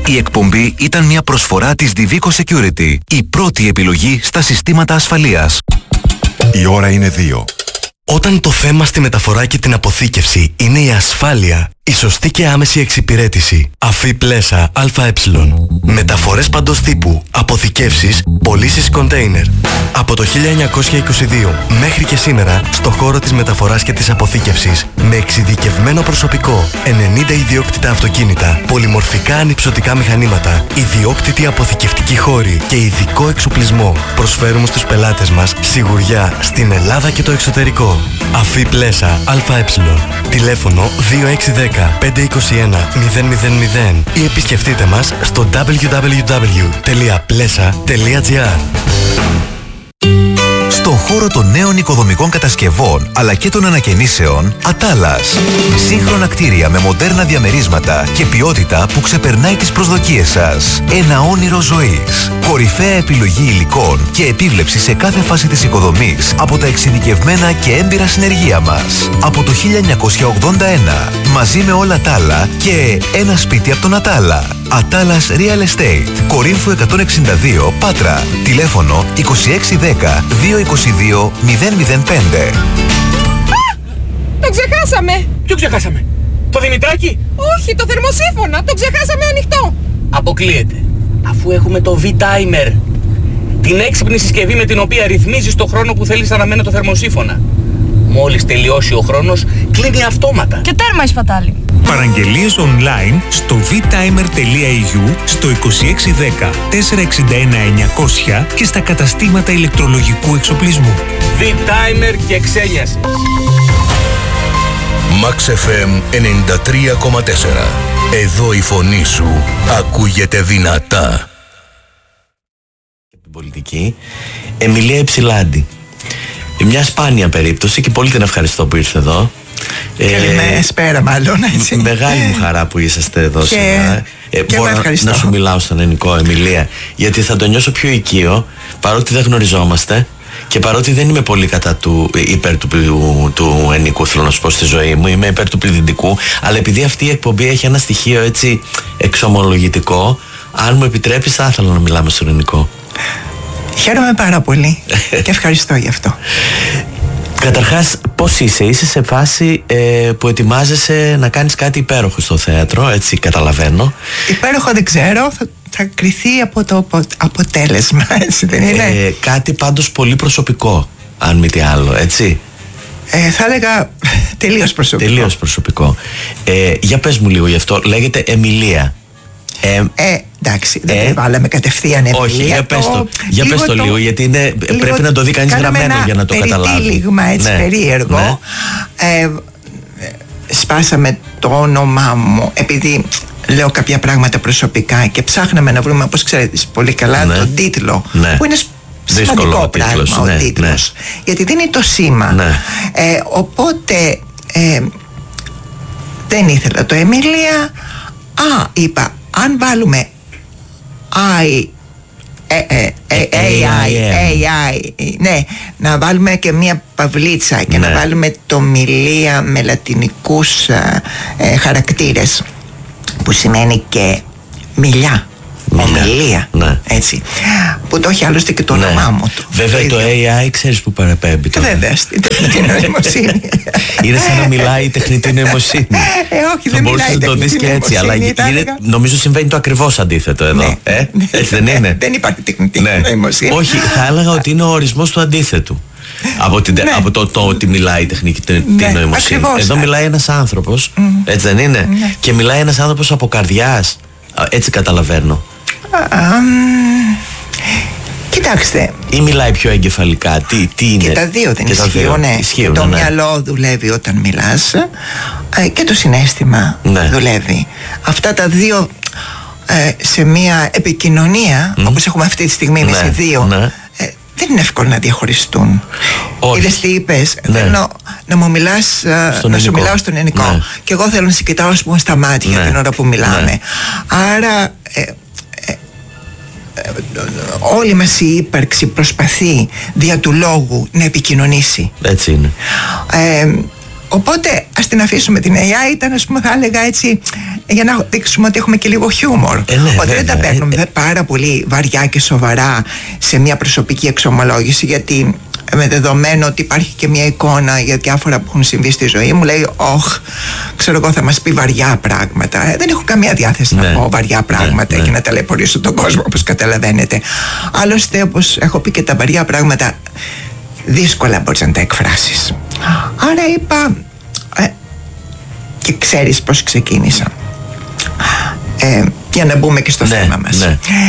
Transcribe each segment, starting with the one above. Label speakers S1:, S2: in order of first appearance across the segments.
S1: Η εκπομπή ήταν μια προσφορά της Divico Security, η πρώτη επιλογή στα συστήματα ασφαλείας.
S2: Η ώρα είναι 2.
S3: Όταν το θέμα στη μεταφορά και την αποθήκευση είναι η ασφάλεια, η σωστή και άμεση εξυπηρέτηση. Αφή Πλέσα ΑΕ. Μεταφορές παντός τύπου, αποθηκεύσεις, πωλήσεις κοντέινερ. Από το 1922 μέχρι και σήμερα, στο χώρο της μεταφοράς και της αποθήκευσης, με εξειδικευμένο προσωπικό, 90 ιδιόκτητα αυτοκίνητα, πολυμορφικά ανυψωτικά μηχανήματα, ιδιόκτητη αποθηκευτική χώρη και ειδικό εξοπλισμό, προσφέρουμε στους πελάτες μας σιγουριά στην Ελλάδα και το εξωτερικό. Αφή Πλέσα ΑΕ. Τηλέφωνο 2610 521 000 ή επισκεφτείτε μας στο www.plesa.gr.
S1: Στον χώρο των νέων οικοδομικών κατασκευών αλλά και των ανακαινήσεων, Ατάλας. Σύγχρονα κτίρια με μοντέρνα διαμερίσματα και ποιότητα που ξεπερνάει τις προσδοκίες σας. Ένα όνειρο ζωής. Κορυφαία επιλογή υλικών και επίβλεψη σε κάθε φάση της οικοδομής από τα εξειδικευμένα και έμπειρα συνεργεία μας. Από το 1981, μαζί με όλα τα άλλα και ένα σπίτι από τον Ατάλα. Ατάλας Real Estate. Κορίνθου 162, Πάτρα. Τηλέφωνο 2610 222 005.
S4: Το ξεχάσαμε!
S5: Ποιο ξεχάσαμε? Το Δημητράκη?
S4: Όχι, το θερμοσύφωνα! Το ξεχάσαμε ανοιχτό!
S5: Αποκλείεται. Αφού έχουμε το V-Timer. Την έξυπνη συσκευή με την οποία ρυθμίζεις το χρόνο που θέλεις να αναμένει το θερμοσύφωνα. Μόλις τελειώσει ο χρόνος, κλείνει αυτόματα.
S4: Και τέρμα η σπατάλη.
S6: Παραγγελίες online στο vtimer.eu, στο 2610 461 900 και στα καταστήματα ηλεκτρολογικού εξοπλισμού.
S5: V-Timer και ξένιαση.
S7: Max FM 93,4. Εδώ η φωνή σου ακούγεται δυνατά.
S3: Την πολιτική, Εμιλία Υψηλάντη. Μια σπάνια περίπτωση και πολύ την ευχαριστώ που ήρθε εδώ.
S8: Καλημέρα μάλλον, έτσι.
S3: Μεγάλη μου χαρά που είσαστε εδώ σήμερα.
S8: Μπορώ
S3: να σου μιλάω στον ελληνικό, Εμιλία, γιατί θα το νιώσω πιο οικείο, παρότι δεν γνωριζόμαστε και παρότι δεν είμαι πολύ υπέρ του ενικού, θέλω να σου πω, στη ζωή μου. Είμαι υπέρ του πληθυντικού, αλλά επειδή αυτή η εκπομπή έχει ένα στοιχείο έτσι εξομολογητικό, αν μου επιτρέπεις θα ήθελα να μιλάμε στον ελληνικό.
S8: Χαίρομαι πάρα πολύ και ευχαριστώ γι' αυτό.
S3: Καταρχάς, πώς είσαι σε φάση που ετοιμάζεσαι να κάνεις κάτι υπέροχο στο θέατρο, έτσι καταλαβαίνω.
S8: Υπέροχο δεν ξέρω, θα κριθεί από το αποτέλεσμα, έτσι δεν είναι?
S3: Κάτι πάντως πολύ προσωπικό, αν μη τι άλλο, έτσι.
S8: Θα έλεγα τελείως προσωπικό.
S3: Τελείως προσωπικό. Για πες μου λίγο γι' αυτό, λέγεται Εμιλία.
S8: Εντάξει, δεν βάλαμε κατευθείαν Εμιλία.
S3: Όχι, για πες το λίγο, γιατί πρέπει να το δει κανείς γραμμένο για να το καταλάβει.
S8: Περιτύλιγμα, έτσι, περίεργο. Ναι. Σπάσαμε το όνομά μου επειδή λέω κάποια πράγματα προσωπικά και ψάχναμε να βρούμε, όπως ξέρετε πολύ καλά, τον τίτλο, που είναι σημαντικό πράγμα ο τίτλος, γιατί δίνει το σήμα. Οπότε δεν ήθελα το Εμιλία. Είπα, αν βάλουμε AI, ναι, να βάλουμε και μία παυλίτσα και να βάλουμε το Μιλία με λατινικούς χαρακτήρες, που σημαίνει και μιλιά, ομιλία, έτσι, που το έχει άλλωστε και το όνομά μου.
S3: Βέβαια το AI ξέρεις που παραπέμπει.
S8: Βέβαια, στην τεχνητή νοημοσύνη.
S3: Είναι σαν να μιλάει η τεχνητή νοημοσύνη.
S8: Όχι, δεν μιλάει η τεχνητή νοημοσύνη.
S3: Αλλά νομίζω συμβαίνει το ακριβώς αντίθετο εδώ. Έτσι δεν είναι?
S8: Δεν υπάρχει τεχνητή νοημοσύνη.
S3: Όχι, θα έλεγα ότι είναι ο ορισμός του αντίθετου από το ότι μιλάει η τεχνητή νοημοσύνη. Εδώ μιλάει ένας άνθρωπος, έτσι δεν είναι? Και μιλάει ένας άνθρωπος από καρδιάς. Έτσι καταλαβαίνω.
S8: Κοιτάξτε.
S3: Ή μιλάει πιο εγκεφαλικά, τι είναι?
S8: Και τα δύο δεν ισχύουν. Το μυαλό δουλεύει όταν μιλάς και το συναίσθημα δουλεύει. Αυτά τα δύο σε μια επικοινωνία όπως έχουμε αυτή τη στιγμή εμείς οι δύο, δεν είναι εύκολο να διαχωριστούν. Είδες τι είπες? Θέλω να μου μιλάς, να σου μιλάω στον ελληνικό και εγώ θέλω να σε κοιτάω στα μάτια την ώρα που μιλάμε. Άρα όλη μας η ύπαρξη προσπαθεί δια του λόγου να επικοινωνήσει.
S3: Έτσι είναι.
S8: Οπότε ας την αφήσουμε την AI, ήταν, ας πούμε, θα έλεγα έτσι, για να δείξουμε ότι έχουμε και λίγο χιούμορ. Ότι δεν τα παίρνουμε πάρα πολύ βαριά και σοβαρά σε μια προσωπική εξομολόγηση, γιατί με δεδομένο ότι υπάρχει και μια εικόνα για διάφορα που έχουν συμβεί στη ζωή μου, λέει, ξέρω εγώ, θα μας πει βαριά πράγματα. Δεν έχω καμία διάθεση να πω βαριά πράγματα και να ταλαιπωρήσω τον κόσμο, όπως καταλαβαίνετε. Άλλωστε, όπως έχω πει, και τα βαριά πράγματα δύσκολα μπορείς να τα εκφράσεις. Άρα είπα, και ξέρεις πώς ξεκίνησα, για να μπούμε και στο θέμα μας.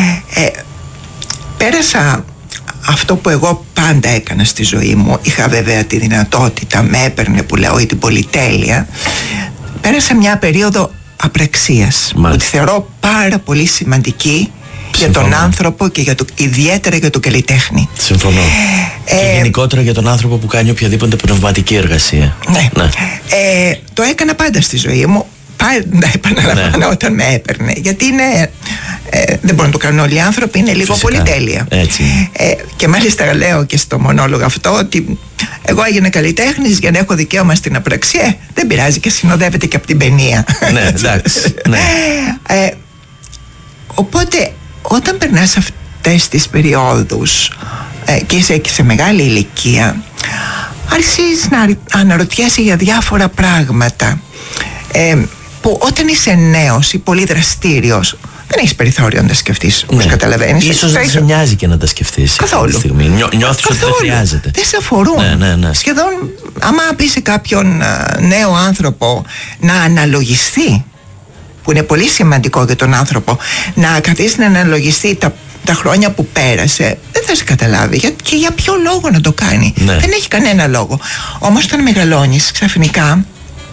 S8: Πέρασα αυτό που εγώ πάντα έκανα στη ζωή μου. Είχα βέβαια τη δυνατότητα, με έπαιρνε, που λέω, ή την πολυτέλεια. Πέρασα μια περίοδο απραξίας, που τη θεωρώ πάρα πολύ σημαντική. Για τον άνθρωπο και ιδιαίτερα για τον καλλιτέχνη.
S9: Συμφωνώ. Και γενικότερα για τον άνθρωπο που κάνει οποιαδήποτε πνευματική εργασία.
S8: Ναι. Το έκανα πάντα στη ζωή μου. Πάντα επαναλαμβάνω όταν με έπαιρνε. Γιατί είναι, δεν μπορούν να το κάνουν όλοι οι άνθρωποι, είναι λίγο πολυτέλεια. Και μάλιστα λέω και στο μονόλογο αυτό ότι εγώ έγινα καλλιτέχνης για να έχω δικαίωμα στην απραξία. Δεν πειράζει, και συνοδεύεται και από την παινία.
S9: Ναι, εντάξει.
S8: Οπότε όταν περνάς αυτές τις περιόδους και είσαι και σε μεγάλη ηλικία, αρχίζεις να αναρωτιέσαι για διάφορα πράγματα που όταν είσαι νέος ή πολύ δραστήριος δεν έχεις περιθώριο να τα σκεφτείς, όπως καταλαβαίνεις.
S9: Ίσως δεν σε νοιάζει και να τα σκεφτείς
S8: καθόλου.
S9: Νιώθεις ότι δεν χρειάζεται.
S8: Δεν σε αφορούν. Σχεδόν, άμα πεις σε κάποιον νέο άνθρωπο να αναλογιστεί, που είναι πολύ σημαντικό για τον άνθρωπο, να καθίσει να αναλογιστεί τα χρόνια που πέρασε, δεν θα σε καταλάβει. Και για ποιο λόγο να το κάνει. Δεν έχει κανένα λόγο. Όμως όταν μεγαλώνεις, ξαφνικά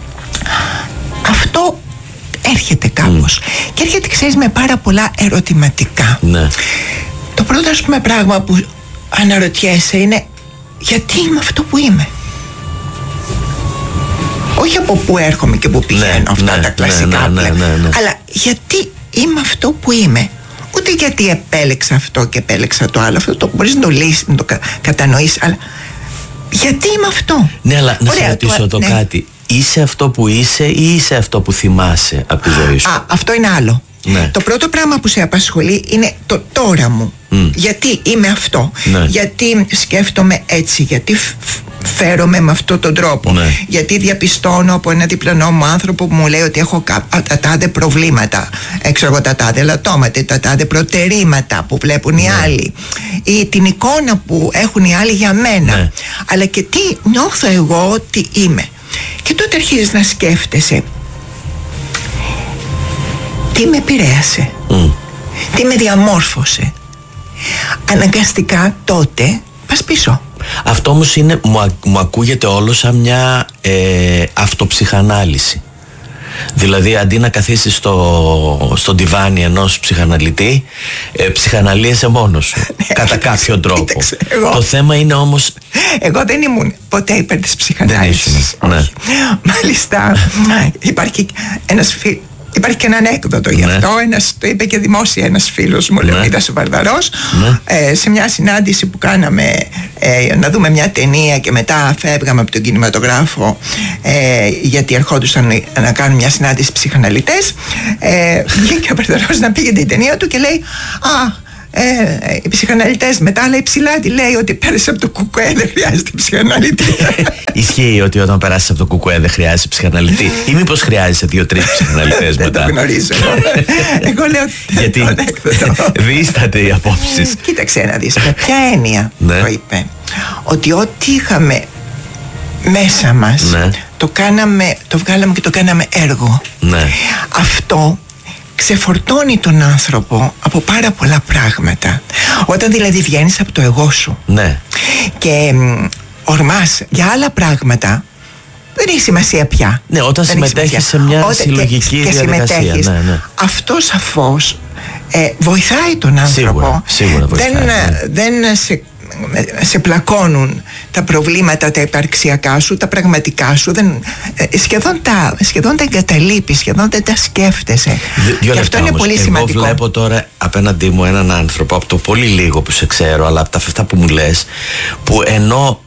S8: αυτό έρχεται κάπως. Και έρχεται, ξέρεις, με πάρα πολλά ερωτηματικά. Το πρώτο, ας πούμε, πράγμα που αναρωτιέσαι είναι, γιατί είμαι αυτό που είμαι? Όχι από πού έρχομαι και πού πηγαίνω, αυτά τα κλασικά αλλά γιατί είμαι αυτό που είμαι. Ούτε γιατί επέλεξα αυτό και επέλεξα το άλλο. Αυτό το μπορείς να το λύσεις, να το κατανοήσεις, αλλά γιατί είμαι αυτό.
S9: Ναι, αλλά να σε ρωτήσω εδώ κάτι. Είσαι αυτό που είσαι ή είσαι αυτό που θυμάσαι από τη ζωή σου?
S8: Αυτό είναι άλλο. Το πρώτο πράγμα που σε απασχολεί είναι το τώρα μου. Γιατί είμαι αυτό, γιατί σκέφτομαι έτσι, γιατί φέρομαι με αυτόν τον τρόπο, γιατί διαπιστώνω από ένα διπλανό μου άνθρωπο που μου λέει ότι έχω τα τάδε προβλήματα, έξω τα τάδε λατώματα, τα τάδε προτερήματα που βλέπουν οι άλλοι, ή την εικόνα που έχουν οι άλλοι για μένα, αλλά και τι νιώθω εγώ ότι είμαι. Και τότε αρχίζεις να σκέφτεσαι, τι με επηρέασε, τι με διαμόρφωσε. Αναγκαστικά τότε πας πίσω.
S9: Αυτό όμως είναι, μου ακούγεται όλο σαν μια αυτοψυχανάλυση. Δηλαδή αντί να καθίσεις στο ντιβάνι ενός ψυχαναλυτή, ψυχαναλύεσαι μόνος σου κατά κάποιο τρόπο.
S8: Κοίταξε,
S9: το θέμα είναι όμως,
S8: εγώ δεν ήμουν ποτέ υπέρ της ψυχανάλυσης. Μάλιστα υπάρχει και ένα ανέκδοτο γι' αυτό. Το είπε και δημόσια ένας φίλος μου, Λεωνίδας ο Βαρδαρός, σε μια συνάντηση που κάναμε να δούμε μια ταινία και μετά φεύγαμε από τον κινηματογράφο, γιατί ερχόντουσαν να κάνουν μια συνάντηση ψυχαναλυτές. Βγήκε ο Βαρδαρός να πήγε την ταινία του και λέει, οι ψυχαναλυτές μετά, αλλά ψηλά τη λέει ότι πέρασε από το κουκουέ, δεν χρειάζεται ψυχαναλυτή.
S9: Ισχύει ότι όταν περάσεις από το κουκουέ δεν χρειάζεται ψυχαναλυτή, ή μήπως χρειάζεσαι 2-3 ψυχαναλυτές μετά?
S8: Δεν το γνωρίζω. Εγώ λέω
S9: γιατί δίσταται οι απόψεις.
S8: Κοίταξε να δεις με ποια έννοια το είπε. Ότι ό,τι είχαμε μέσα μας το βγάλαμε και το κάναμε έργο. Αυτό ξεφορτώνει τον άνθρωπο από πάρα πολλά πράγματα. Όταν δηλαδή βγαίνεις από το εγώ σου και ορμάς για άλλα πράγματα, δεν έχει σημασία πια.
S9: Ναι, όταν συμμετέχεις σε μια συλλογική διαδικασία.
S8: Αυτό σαφώς βοηθάει τον άνθρωπο.
S9: Σίγουρα βοηθάει.
S8: Δεν σε πλακώνουν τα προβλήματα τα υπαρξιακά σου, τα πραγματικά σου, σχεδόν τα εγκαταλείπεις, σχεδόν δεν τα σκέφτεσαι. Και αυτό είναι πολύ σημαντικό.
S9: Εγώ βλέπω τώρα απέναντί μου έναν άνθρωπο, από το πολύ λίγο που σε ξέρω, αλλά από αυτά που μου λες, που ενώ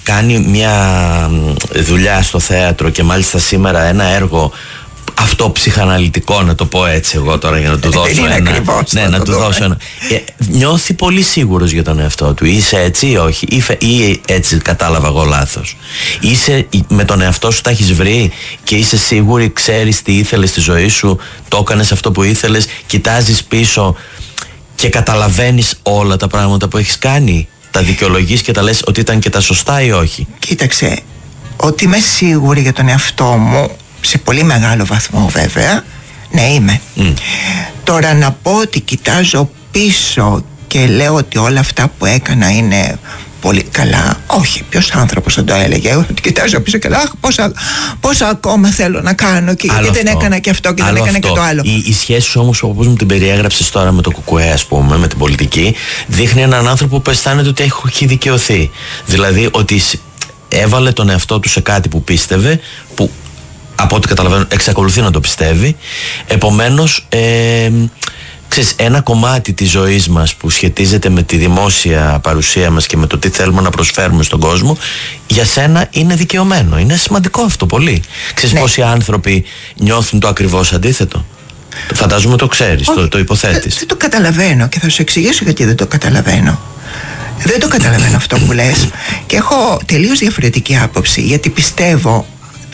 S9: κάνει μια δουλειά στο θέατρο και μάλιστα σήμερα ένα έργο αυτοψυχαναλυτικό, να το πω έτσι εγώ τώρα για να του δώσω να του δώσω ένα. Νιώθει πολύ σίγουρος για τον εαυτό του. Είσαι έτσι ή όχι, ή έτσι κατάλαβα εγώ λάθος? Είσαι με τον εαυτό σου, τα έχεις βρει και είσαι σίγουρη, ξέρεις τι ήθελες στη ζωή σου, το έκανες αυτό που ήθελες, κοιτάζεις πίσω και καταλαβαίνεις όλα τα πράγματα που έχεις κάνει, τα δικαιολογείς και τα λες ότι ήταν και τα σωστά ή όχι?
S8: Κοίταξε, ότι είμαι σίγουρη για τον εαυτό μου σε πολύ μεγάλο βαθμό βέβαια, ναι είμαι. Τώρα να πω ότι κοιτάζω πίσω και λέω ότι όλα αυτά που έκανα είναι πολύ καλά, όχι, ποιος άνθρωπος θα το έλεγε? Ότι κοιτάζω πίσω και λέω πόσα ακόμα θέλω να κάνω και γιατί δεν έκανα και αυτό και δεν έκανα και το άλλο.
S9: Η σχέση σου όμως, όπως μου την περιέγραψες τώρα με το ΚΚΕ, ας πούμε, με την πολιτική, δείχνει έναν άνθρωπο που αισθάνεται ότι έχει δικαιωθεί. Δηλαδή ότι έβαλε τον εαυτό του σε κάτι που πίστευε, που από ό,τι καταλαβαίνω εξακολουθεί να το πιστεύει. Επομένως ξέρεις, ένα κομμάτι της ζωής μας που σχετίζεται με τη δημόσια παρουσία μας και με το τι θέλουμε να προσφέρουμε στον κόσμο, για σένα είναι δικαιωμένο. Είναι σημαντικό αυτό πολύ. Ξέρεις, ναι, πόσοι άνθρωποι νιώθουν το ακριβώς αντίθετο? Φαντάζομαι το ξέρεις, το υποθέτεις.
S8: Δεν το καταλαβαίνω και θα σου εξηγήσω γιατί δεν το καταλαβαίνω. Δεν το καταλαβαίνω αυτό που λες και έχω τελείως διαφορετική άποψη, γιατί πιστεύω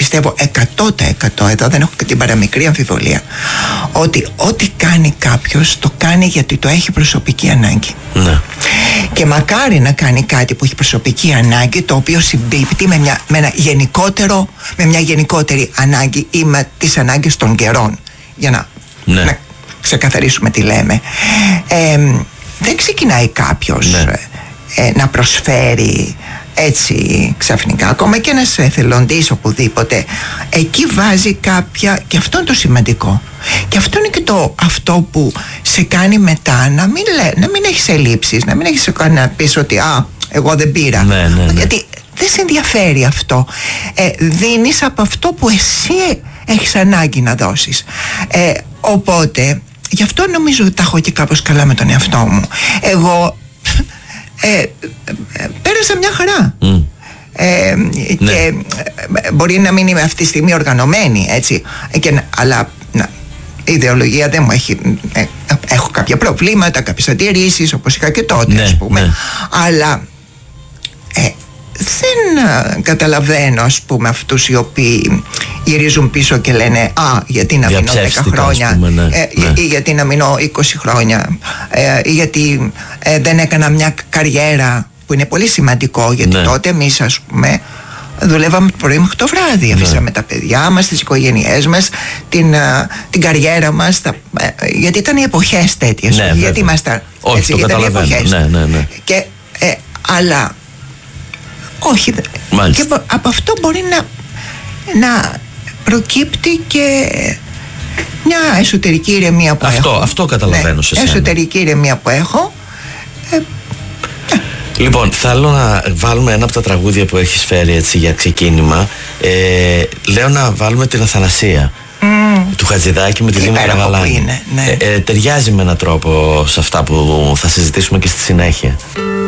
S8: 100%, εδώ δεν έχω και την παραμικρή αμφιβολία, ότι ό,τι κάνει κάποιος το κάνει γιατί το έχει προσωπική ανάγκη.
S9: Ναι.
S8: Και μακάρι να κάνει κάτι που έχει προσωπική ανάγκη, το οποίο συμπίπτει με μια γενικότερη ανάγκη ή με τις ανάγκες των καιρών, για να ξεκαθαρίσουμε τι λέμε. Δεν ξεκινάει κάποιος να προσφέρει έτσι ξαφνικά, ακόμα και ένας εθελοντής οπουδήποτε, εκεί βάζει κάποια, και αυτό είναι το σημαντικό, και αυτό είναι και αυτό που σε κάνει μετά να μην έχεις ελλείψεις, να μην έχεις να πεις ότι εγώ δεν πήρα, γιατί δεν σε ενδιαφέρει αυτό. Δίνεις από αυτό που εσύ έχεις ανάγκη να δώσεις. Οπότε γι' αυτό νομίζω ότι τα έχω και κάπως καλά με τον εαυτό μου. Εγώ πέρασα μια χαρά. Και μπορεί να μην είμαι αυτή τη στιγμή οργανωμένη, έτσι, αλλά η ιδεολογία δεν μου έχει, έχω κάποια προβλήματα, κάποιες αντιρρήσεις όπως είχα και τότε, ας πούμε, αλλά δεν καταλαβαίνω, ας πούμε, αυτούς οι οποίοι γυρίζουν πίσω και λένε γιατί να μείνω 10 χρόνια, ή γιατί να μείνω 20 χρόνια, ή γιατί δεν έκανα μια καριέρα, που είναι πολύ σημαντικό, γιατί τότε εμείς, ας πούμε, δουλεύαμε το πρωί μέχρι το βράδυ, αφήσαμε τα παιδιά μας, τις οικογένειές μας, την καριέρα μας, γιατί ήταν οι εποχές τέτοιες, γιατί ήμασταν έτσι, ήταν οι εποχές. Και αλλά όχι, και από αυτό μπορεί να προκύπτει και μια εσωτερική ηρεμία που έχω.
S9: Αυτό καταλαβαίνω σε σένα.
S8: Εσωτερική ηρεμία που έχω.
S9: Λοιπόν, θέλω να βάλουμε ένα από τα τραγούδια που έχεις φέρει έτσι για ξεκίνημα. Λέω να βάλουμε την Αθανασία του Χατζηδάκη με τη Δήμητρα Καραβαλάνη. Ταιριάζει με έναν τρόπο σε αυτά που θα συζητήσουμε και στη συνέχεια.